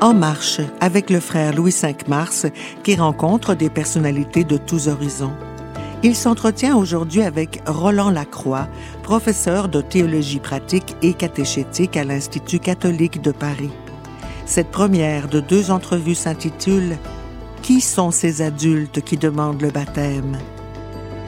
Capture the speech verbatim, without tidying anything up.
En marche avec le frère Louis cinq Mars qui rencontre des personnalités de tous horizons. Il s'entretient aujourd'hui avec Roland Lacroix, professeur de théologie pratique et catéchétique à l'Institut catholique de Paris. Cette première de deux entrevues s'intitule « Qui sont ces adultes qui demandent le baptême ?»